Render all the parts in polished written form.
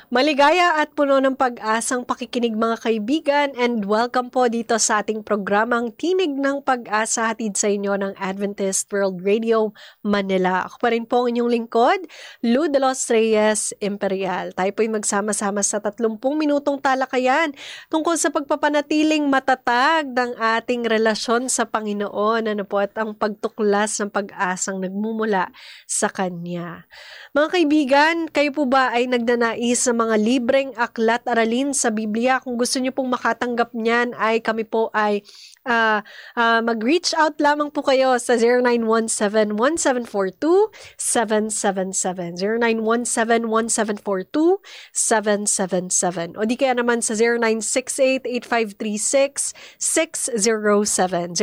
Maligaya at puno ng pag-asang pakikinig mga kaibigan and welcome po dito sa ating programang Tinig ng Pag-asa hatid sa inyo ng Adventist World Radio Manila. Ako pa rin po ang inyong lingkod, Lou de los Reyes Imperial. Tayo po'y magsama-sama sa 30 minutong talakayan tungkol sa pagpapanatiling matatag ng ating relasyon sa Panginoon, at ang pagtuklas ng pag-asang nagmumula sa Kanya. Mga kaibigan, kayo po ba ay nagnanais sa mga libreng aklat aralin sa Biblia? Kung gusto niyo pong makatanggap niyan ay kami po ay mag-reach out lamang po kayo sa 0917-1742-777 0917-1742-777 o di kaya naman sa 0968-8536-607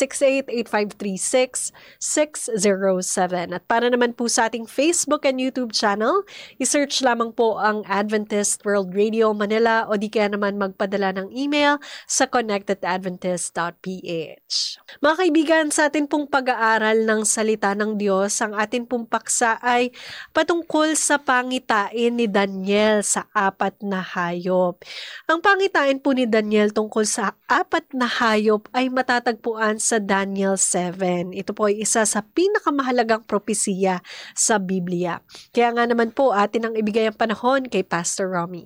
0968-8536-607 at para naman po sa ating Facebook and YouTube channel, i-search lamang po ang Adventist World Radio Manila o di kaya naman magpadala ng email sa connectedadventist.ph. Mga kaibigan, sa atin pong pag-aaral ng salita ng Diyos, ang atin pong paksa ay patungkol sa pangitain ni Daniel sa 4 na hayop. Ang pangitain po ni Daniel tungkol sa 4 na hayop ay matatagpuan sa Daniel 7. Ito po ay isa sa pinakamahalagang propesiya sa Biblia. Kaya nga naman po atin ang ibigay ang panahon kay Pastor Romy.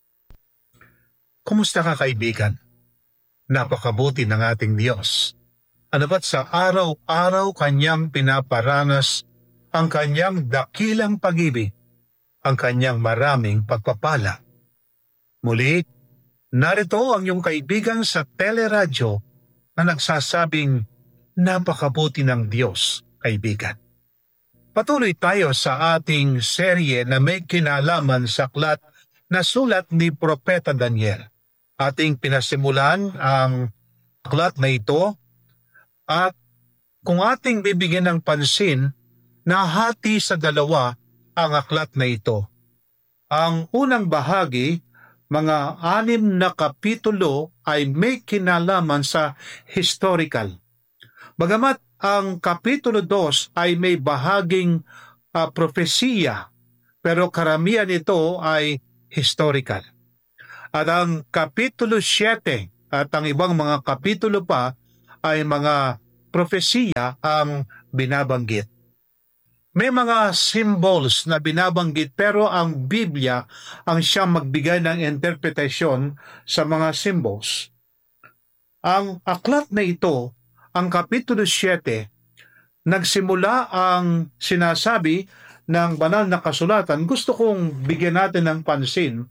Kumusta ka kaibigan? Napakabuti ng ating Diyos. Ano ba't sa araw-araw Kanyang pinaparanas ang Kanyang dakilang pag-ibig, ang Kanyang maraming pagpapala. Muli, narito ang iyong kaibigan sa teleradyo na nagsasabing napakabuti ng Diyos, kaibigan. Patuloy tayo sa ating serye na may kinalaman sa aklat na sulat ni Propeta Daniel. Ating pinasimulan ang aklat na ito at kung ating bibigyan ng pansin, nahati sa dalawa ang aklat na ito. Ang unang bahagi, mga 6 na kapitulo ay may kinalaman sa historical. Bagamat ang kapitulo 2 ay may bahaging propesiya, pero karamihan ito ay historical. At ang kapitulo 7 at ang ibang mga kapitulo pa ay mga propesiya ang binabanggit. May mga symbols na binabanggit pero ang Biblia ang siyang magbigay ng interpretasyon sa mga symbols. Ang aklat na ito, ang kapitulo 7, nagsimula ang sinasabi ng banal na kasulatan. Gusto kong bigyan natin ng pansin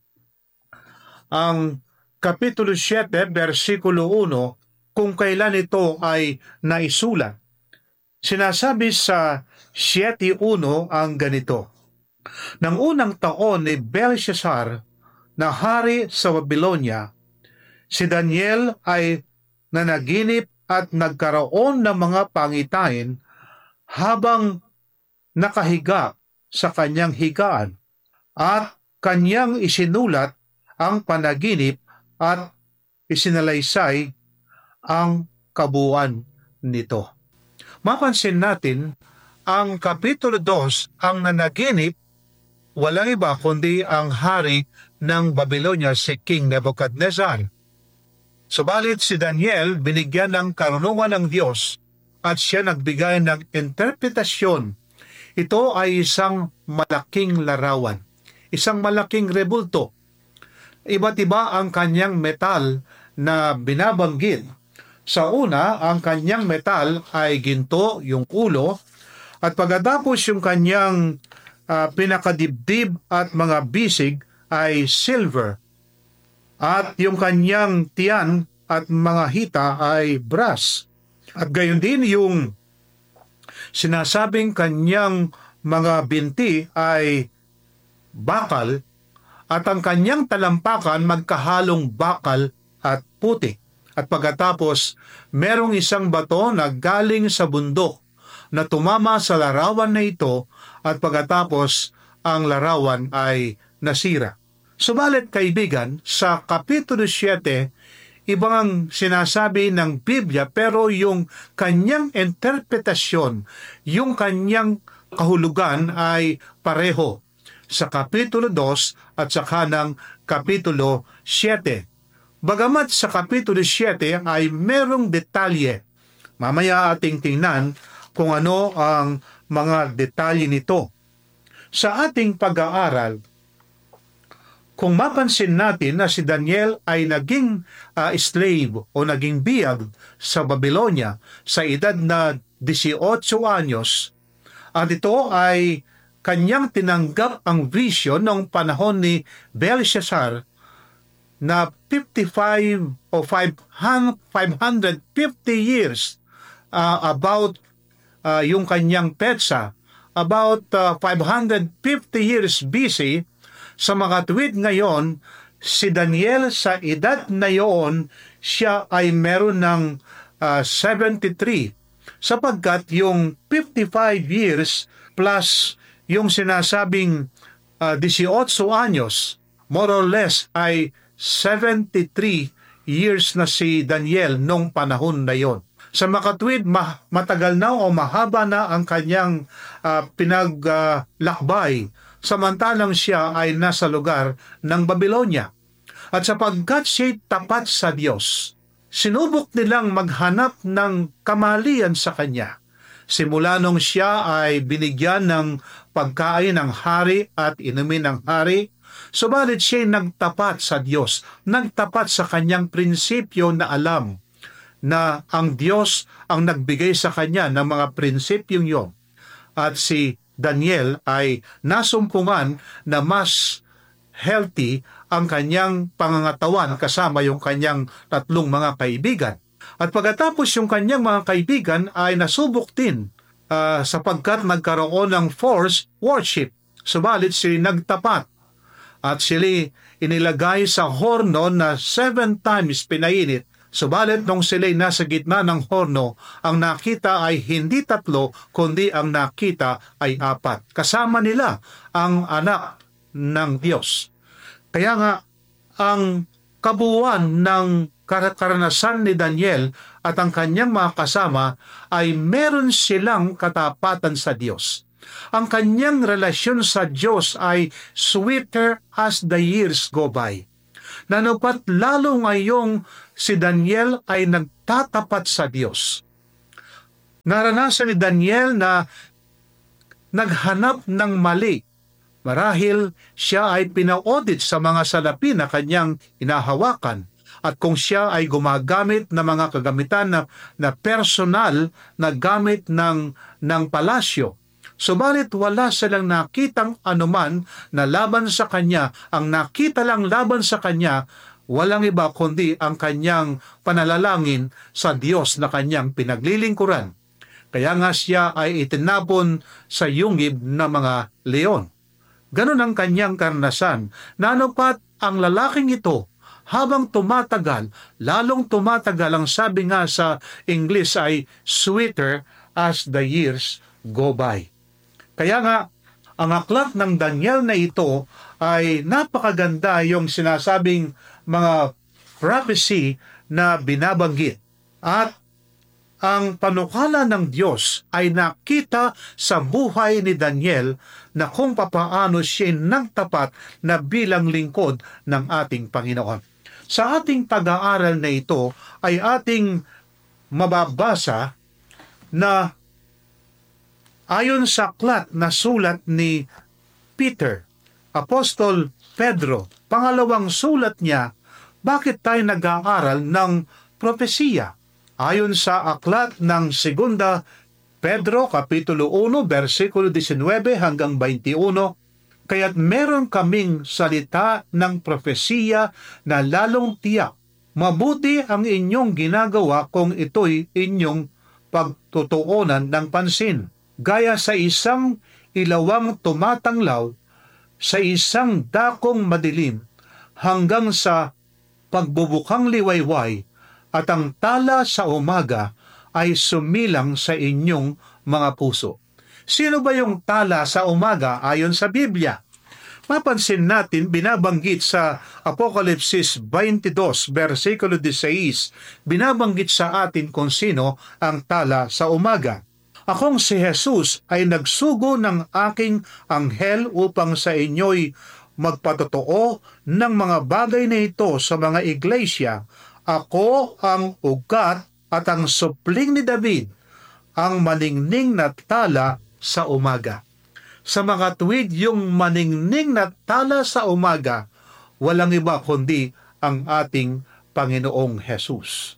ang kapitulo 7, versikulo 1, kung kailan ito ay naisulat. Sinasabi sa 7:1 ang ganito: Nang unang taon ni Belshazzar na hari sa Babylonia, si Daniel ay nanaginip at nagkaroon ng mga pangitain habang nakahiga sa kanyang higaan at kanyang isinulat ang panaginip at isinalaysay ang kabuuan nito. Mapansin natin, ang kapitulo 2, ang nanaginip, walang iba kundi ang hari ng Babylonia, si King Nebuchadnezzar. Subalit si Daniel binigyan ng karunungan ng Diyos at siya nagbigay ng interpretasyon. Ito ay isang malaking larawan, isang malaking rebulto. Iba't iba ang kanyang metal na binabanggit. Sa una, ang kanyang metal ay ginto, yung ulo, at pagkatapos yung kanyang pinakadibdib at mga bisig ay silver. At yung kanyang tiyan at mga hita ay brass. At gayon din yung sinasabing kanyang mga binti ay bakal, at ang kanyang talampakan magkahalong bakal at putik. At pagkatapos, merong isang bato na galing sa bundok na tumama sa larawan na ito at pagkatapos ang larawan ay nasira. Subalit kaibigan, sa Kapitulo 7, ibang sinasabi ng Biblia pero yung kanyang interpretasyon, yung kanyang kahulugan ay pareho. sa Kapitulo 2 at saka ng Kapitulo 7. Bagamat sa Kapitulo 7 ay merong detalye. Mamaya ating tingnan kung ano ang mga detalye nito. Sa ating pag-aaral, kung mapansin natin na si Daniel ay naging slave o naging biyag sa Babylonia sa edad na 18 anyos, at ito ay kanyang tinanggap ang vision noong panahon ni Belshazzar na 55 o 550 years about yung kanyang petsa, about 550 years BC. Sa mga tuwid ngayon, si Daniel sa edad na yon, siya ay meron ng 73, sapagkat yung 55 years plus yung sinasabing 18 anyos, more or less ay 73 years na si Daniel nung panahon na yon. Sa makatwid, matagal na o mahaba na ang kanyang pinaglakbay, samantalang siya ay nasa lugar ng Babylonia. At sapagkat siya'y tapat sa Diyos, sinubok nilang maghanap ng kamalian sa kanya. Simula nung siya ay binigyan ng pagkain ng hari at inumin ng hari, subalit siya'y nagtapat sa Diyos, nagtapat sa kanyang prinsipyo na alam na ang Diyos ang nagbigay sa kanya ng mga prinsipyong yon. At si Daniel ay nasumpungan na mas healthy ang kanyang pangangatawan kasama yung kanyang tatlong mga kaibigan. At pagkatapos yung kanyang mga kaibigan ay nasubok din sapagkat nagkaroon ng forced worship. Subalit sila nagtapat at sila inilagay sa horno na 7 times pinainit. Subalit nung sila'y nasa gitna ng horno, ang nakita ay hindi 3, kundi ang nakita ay 4. Kasama nila ang anak ng Diyos. Kaya nga, ang kabuuan ng karanasan ni Daniel at ang kanyang mga kasama ay meron silang katapatan sa Diyos. Ang kanyang relasyon sa Diyos ay sweeter as the years go by. Nanupat lalo ngayong si Daniel ay nagtatapat sa Diyos. Naranasan ni Daniel na naghanap ng mali. Marahil siya ay pina-audit sa mga salapi na kanyang inahawakan. At kung siya ay gumagamit ng mga kagamitan na personal na gamit ng palasyo, subalit wala silang nakitang anuman na laban sa kanya. Ang nakita lang laban sa kanya, walang iba kundi ang kanyang panalalangin sa Diyos na kanyang pinaglilingkuran. Kaya nga siya ay itinapon sa yungib ng mga leon. Ganon ang kanyang karanasan. Nanupat ang lalaking ito habang tumatagal, lalong tumatagal, ang sabi nga sa English ay sweeter as the years go by. Kaya nga, ang aklat ng Daniel na ito ay napakaganda yung sinasabing mga prophecy na binabanggit. At ang panukala ng Diyos ay nakita sa buhay ni Daniel na kung papaano siya nagtapat na bilang lingkod ng ating Panginoon. Sa ating pag-aaral na ito ay ating mababasa na ayon sa aklat na sulat ni Peter, Apostol Pedro, pangalawang sulat niya, bakit tayo nag-aaral ng propesiya? Ayon sa aklat ng 2 Pedro, Kapitulo 1, versikulo 19 hanggang 21, kaya't meron kaming salita ng propesiya na lalong tiyak. Mabuti ang inyong ginagawa kung ito'y inyong pagtutuunan ng pansin. Gaya sa isang ilawang tumatanglaw, sa isang dakong madilim, hanggang sa pagbubukang liwayway, at ang tala sa umaga ay sumilang sa inyong mga puso. Sino ba yung tala sa umaga ayon sa Biblia? Mapansin natin, binabanggit sa Apokalipsis 22, versikulo 16, binabanggit sa atin kung sino ang tala sa umaga. Akong si Jesus ay nagsugo ng aking anghel upang sa inyo'y magpatotoo ng mga bagay na ito sa mga iglesia. Ako ang ugat at ang supling ni David, ang maningning na tala sa umaga. Sa mga tuwid, yung maningning na tala sa umaga, walang iba kundi ang ating Panginoong Jesus.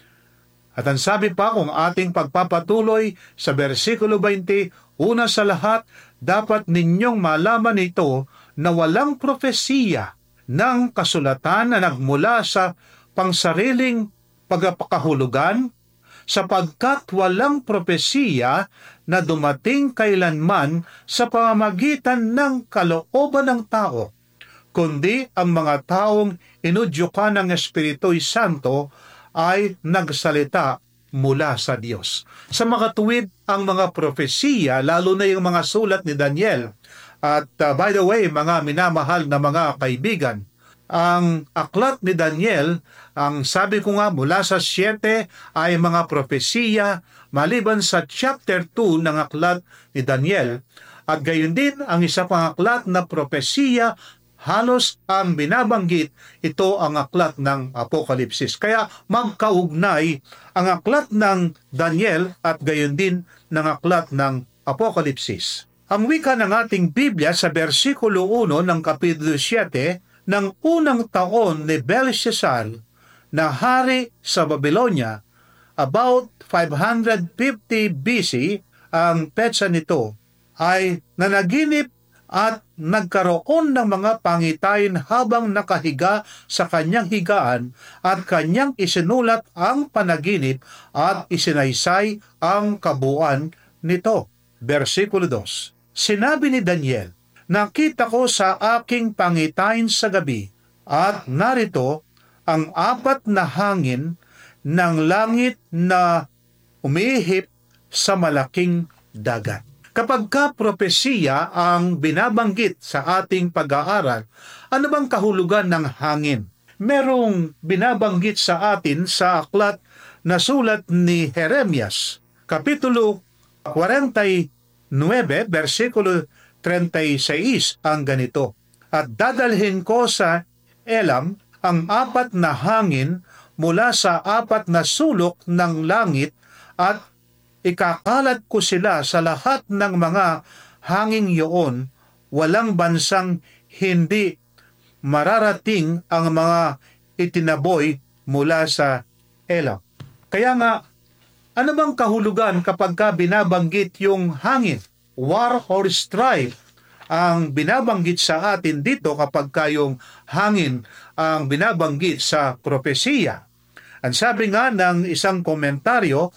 At ang sabi pa kung ating pagpapatuloy sa versikulo 20, una sa lahat, dapat ninyong malaman ito na walang propesiya ng kasulatan na nagmula sa pangsariling pagkakahulugan, sapagkat walang propesiya na dumating kailanman sa pamamagitan ng kalooban ng tao, kundi ang mga taong inudyukan ng Espiritu'y Santo ay nagsalita mula sa Diyos. Sa mga tuwid, ang mga propesiya, lalo na yung mga sulat ni Daniel. At by the way, mga minamahal na mga kaibigan, ang aklat ni Daniel, ang sabi ko nga mula sa 7 ay mga propesiya maliban sa chapter 2 ng aklat ni Daniel. At gayon din ang isa pang aklat na propesiya, halos ang binabanggit, ito ang aklat ng Apokalipsis. Kaya magkaugnay ang aklat ng Daniel at gayon din ng aklat ng Apokalipsis. Ang wika ng ating Biblia sa versikulo 1 ng kapitulo 7, ng unang taon ni Belshazzar na hari sa Babylonia, about 550 BC, ang petsa nito ay nanaginip at nagkaroon ng mga pangitayin habang nakahiga sa kanyang higaan at kanyang isinulat ang panaginip at isinaysay ang kabuuan nito. Versikulo 2. Sinabi ni Daniel, nakita ko sa aking pangitayin sa gabi at narito ang 4 na hangin ng langit na umihip sa malaking dagat. Kapag propesiya ang binabanggit sa ating pag-aaral, ano bang kahulugan ng hangin? Merong binabanggit sa atin sa aklat na sulat ni Jeremias, kapitulo 49, versikulo 36 ang ganito. At dadalhin ko sa Elam ang 4 na hangin mula sa 4 na sulok ng langit at ikakalat ko sila sa lahat ng mga hanging iyon. Walang bansang hindi mararating ang mga itinaboy mula sa Elam. Kaya nga, ano bang kahulugan kapag binabanggit yung hangin? War or strife ang binabanggit sa atin dito kapag yung hangin ang binabanggit sa propesiya. Ang sabi nga ng isang komentaryo,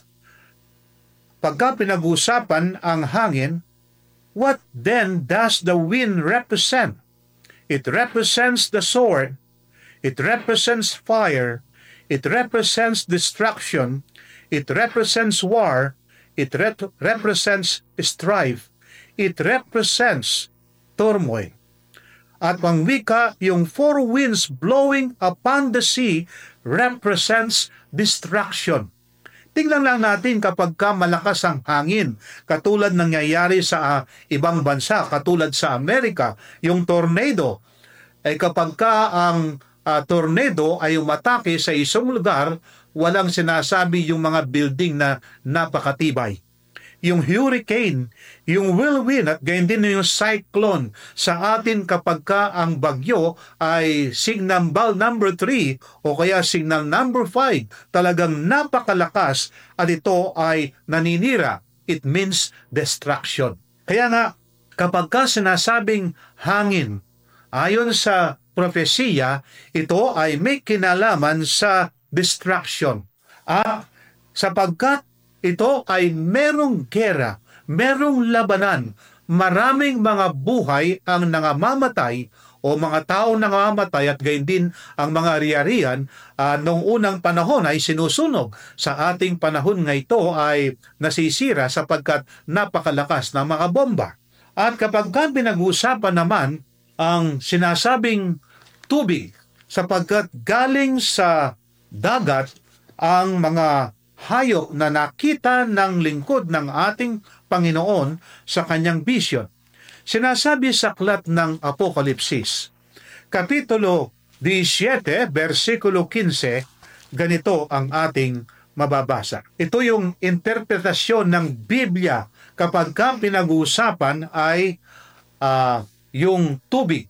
pagka pinag-usapan ang hangin, what then does the wind represent? It represents the sword, it represents fire, it represents destruction, it represents war, it represents strife, it represents turmoil. At ang wika, yung 4 winds blowing upon the sea represents destruction. Tingnan lang natin kapag malakas ang hangin, katulad nangyayari sa ibang bansa, katulad sa Amerika, yung tornado. Kapag ang tornado ay umatake sa isang lugar, walang sinasabi yung mga building na napakatibay. Yung hurricane, yung whirlwind at gayon din yung cyclone sa atin kapag ang bagyo ay signal number 3 o kaya signal number 5, talagang napakalakas at ito ay naninira. It means destruction. Kaya nga, kapag sinasabing hangin, ayon sa propesiya, ito ay may kinalaman sa destruction. At sapagkat ito ay merong gera, merong labanan, maraming mga buhay ang nangamamatay o mga tao nangamamatay at gayon din ang mga ari-arian noong unang panahon ay sinusunog. Sa ating panahon nga ito ay nasisira sapagkat napakalakas ng mga bomba. At kapag pinag-uusapan naman ang sinasabing tubig, sapagkat galing sa dagat ang mga hayop na nakita ng lingkod ng ating Panginoon sa kanyang vision. Sinasabi sa aklat ng Apokalipsis, Kapitulo 17, versikulo 15, ganito ang ating mababasa. Ito yung interpretasyon ng Biblia kapag pinag-uusapan ay yung tubig.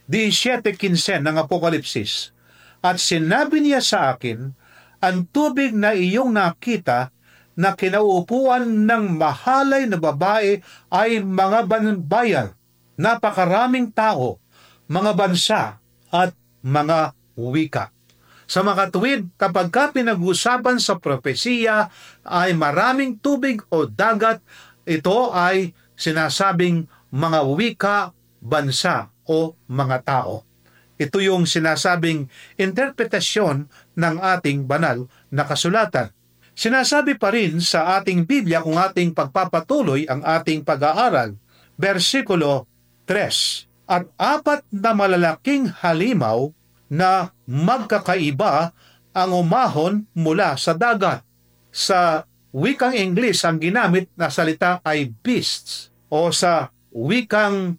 17:15 ng Apokalipsis. At sinabi niya sa akin, ang tubig na iyong nakita na kinauupuan ng mahalay na babae ay mga bayan, napakaraming tao, mga bansa at mga wika. Sa makatuwid, kapag pinag-usapan sa propesiya ay maraming tubig o dagat, ito ay sinasabing mga wika, bansa o mga tao. Ito yung sinasabing interpretasyon ng ating banal na kasulatan. Sinasabi pa rin sa ating Biblia kung ating pagpapatuloy ang ating pag-aaral. Versikulo 3, at 4 na malalaking halimaw na magkakaiba ang umahon mula sa dagat. Sa wikang Ingles, ang ginamit na salita ay beasts, o sa wikang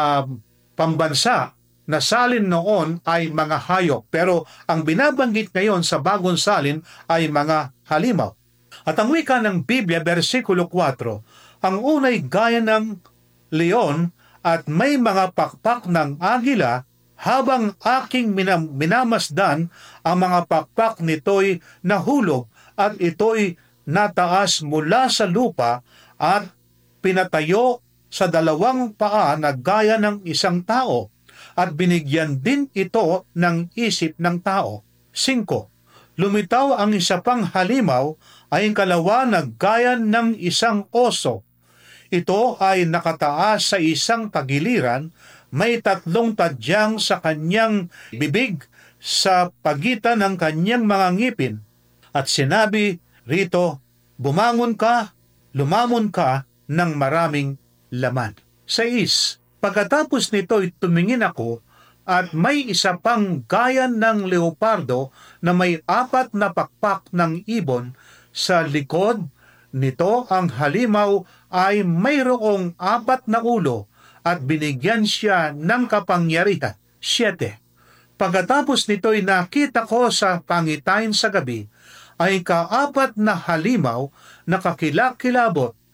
pambansa na salin noon ay mga hayop, pero ang binabanggit ngayon sa bagong salin ay mga halimaw. At ang wika ng Biblia, versikulo 4, ang unay gaya ng leon at may mga pakpak ng agila, habang aking minamasdan, ang mga pakpak nito'y nahulog at ito'y nataas mula sa lupa at pinatayo sa 2 paa na gaya ng isang tao, at binigyan din ito ng isip ng tao. 5. Lumitaw ang isa pang halimaw, ay ang kalawa na gaya ng isang oso. Ito ay nakataas sa isang tagiliran, may 3 tadyang sa kanyang bibig sa pagitan ng kanyang mga ngipin. At sinabi rito, bumangon ka, lumamon ka ng maraming laman. 6. Pagkatapos nito'y tumingin ako, at may isa pang gaya ng leopardo na may 4 na pakpak ng ibon sa likod nito. Ang halimaw ay mayroong 4 na ulo at binigyan siya ng kapangyarihan. 7. Pagkatapos nito'y nakita ko sa pangitain sa gabi ay 4 na halimaw na kakilakilabot